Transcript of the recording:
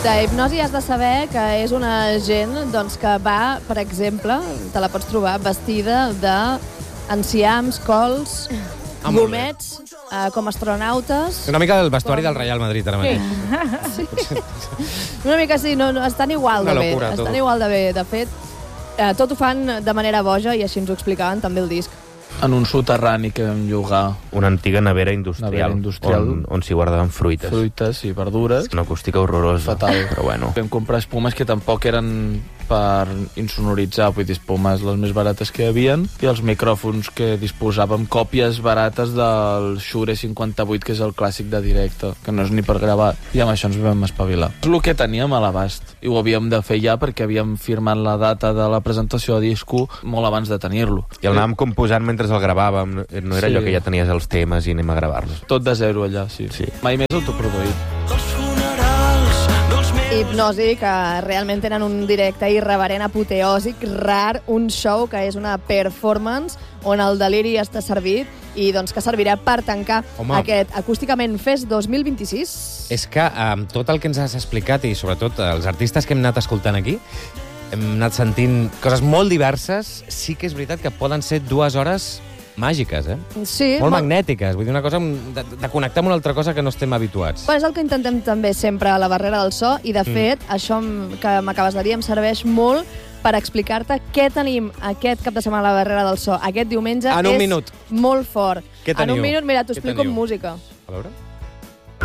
D'hipnosi has de saber que és una gent doncs, que va, per exemple, te la pots trobar vestida d'enciams, cols, gomets, com astronautes. Una mica el vestuari del Real Madrid ara mateix. Una mica sí, no, estan igual de bé. Locura, estan igual de bé. De fet, tot ho fan de manera boja i així ens ho explicaven també el disc. En un soterrani que vam llogar. Una antiga nevera industrial. On s'hi guardaven fruites. Fruites i verdures. Una acústica horrorosa. Fatal. Però bueno. Vam comprar espumes que tampoc eren per insonoritzar, vull dir, espumes les més barates que hi havien, i els micròfons que disposàvem, còpies barates del Shure 58, que és el clàssic de directe, que no és ni per gravar, i amb això ens vam espavilar. És el que teníem a l'abast, i ho havíem de fer ja perquè havíem firmat la data de la presentació de disco molt abans de tenir-lo. I el anàvem composant mentre el gravàvem, no era allò que ja tenies els temes i anem a gravar-los. Tot de zero allà, sí. Mai més autoproduït. Hipnosi, que realment tenen un directe irreverent, apoteòsic, rar, un show que és una performance on el deliri està servit i doncs que servirà per tancar aquest Acústicament Fest 2026. És que amb tot el que ens has explicat i sobretot els artistes que hem anat escoltant aquí, hem anat sentint coses molt diverses, sí que és veritat que poden ser 2 hores màgiques, Sí. Molt magnètiques, vull dir, una cosa de connectar amb una altra cosa que no estem habituats. És el que intentem també sempre a la barrera del so i, de fet, això que m'acabes de dir em serveix molt per explicar-te què tenim aquest cap de setmana a la barrera del so. Aquest diumenge en un minut. Molt fort. Què teniu? En un minut, mira, t'ho Què explico teniu? amb música. A veure.